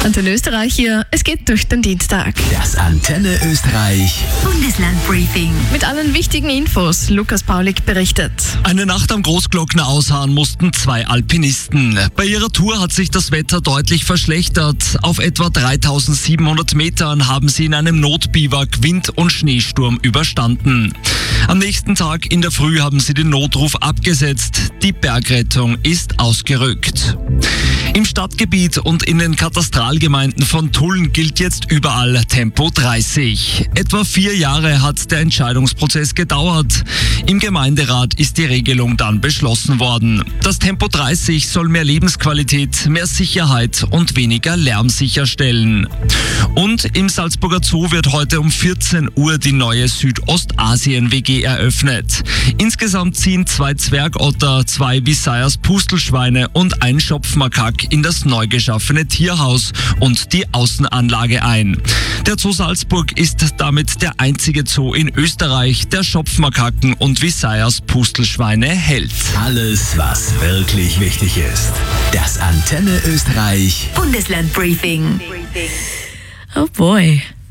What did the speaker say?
Antenne Österreich hier, es geht durch den Dienstag. Das Antenne Österreich Bundeslandbriefing. Mit allen wichtigen Infos, Lukas Paulik berichtet. Eine Nacht am Großglockner ausharren mussten 2 Alpinisten. Bei ihrer Tour hat sich das Wetter deutlich verschlechtert. Auf etwa 3700 Metern haben sie in einem Notbiwak Wind- und Schneesturm überstanden. Am nächsten Tag in der Früh haben sie den Notruf abgesetzt. Die Bergrettung ist ausgerückt. Im Stadtgebiet und in den Katastralgemeinden von Tulln gilt jetzt überall Tempo 30. Etwa 4 Jahre hat der Entscheidungsprozess gedauert. Im Gemeinderat ist die Regelung dann beschlossen worden. Das Tempo 30 soll mehr Lebensqualität, mehr Sicherheit und weniger Lärm sicherstellen. Und im Salzburger Zoo wird heute um 14 Uhr die neue Südostasien-WG eröffnet. Insgesamt ziehen 2 Zwergotter, 2 Visayas Pustelschweine und ein Schopfmakak in das neu geschaffene Tierhaus und die Außenanlage ein. Der Zoo Salzburg ist damit der einzige Zoo in Österreich, der Schopfmakaken und Visayas Pustelschweine hält. Alles, was wirklich wichtig ist. Das Antenne Österreich Bundeslandbriefing. Oh boy.